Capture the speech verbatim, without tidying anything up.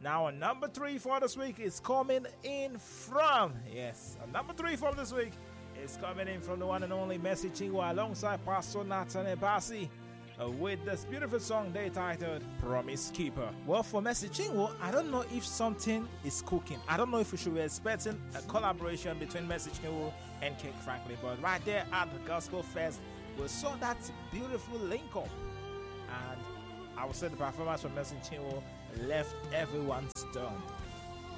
Now, number three for this week is coming in from, yes, number three for this week is coming in from the one and only Mercy Chinwo alongside Pastor Nathan Ebasi uh, with this beautiful song they titled Promise Keeper. Well, for Mercy Chinwo, I don't know if something is cooking. I don't know if we should be expecting a collaboration between Mercy Chinwo and Kirk Franklin, but right there at the Gospel Fest, we saw that beautiful link up, and I would say the performance from Mercy Chinwo left everyone stunned.